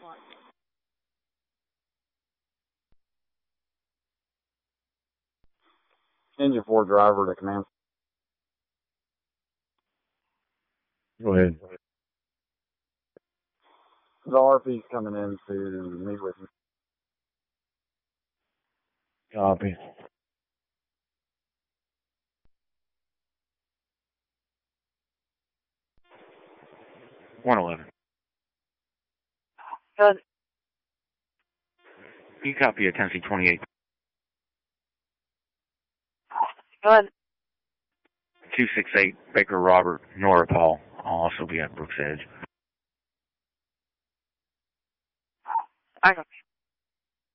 Engine 4 driver to command. Go ahead. The RP's coming in to meet with you. Copy. $111. Good. You copy a Tennessee 28. Good. 268 Baker Robert, North Hall. I'll also be at Brooks Edge. I copy.